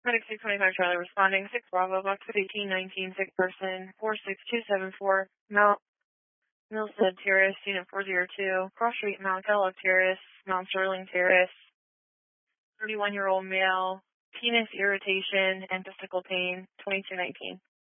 Medic 625 Charlie responding. 6 Bravo, box 1819, sick person, 46274, Mount Millstead Terrace, unit 402, Cross Street, Mount Kellogg Terrace, Mount Sterling Terrace, 31-year-old male, penis irritation and testicle pain, 2219.